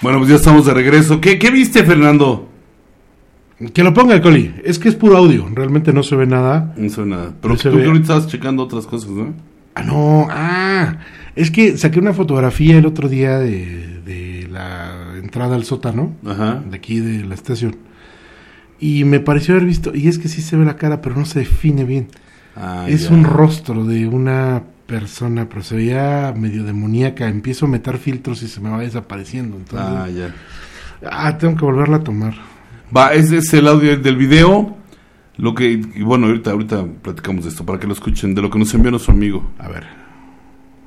Bueno, pues ya estamos de regreso. ¿Qué viste, Fernando? Que lo ponga el Coli. Es que es puro audio. Realmente no se ve nada. No sé nada. Pero No se tú ve. que ahorita estabas checando otras cosas, ¿no? No. Es que saqué una fotografía el otro día de la entrada al sótano. Ajá. De aquí de la estación. Y me pareció haber visto. Y es que sí se ve la cara, pero no se define bien. Es un rostro de una persona, pero se veía medio demoníaca. Empiezo a meter filtros y se me va desapareciendo. Entonces, tengo que volverla a tomar. Va, ese es el audio del video. Lo que, y bueno, ahorita platicamos de esto para que lo escuchen, de lo que nos envió nuestro amigo. A ver.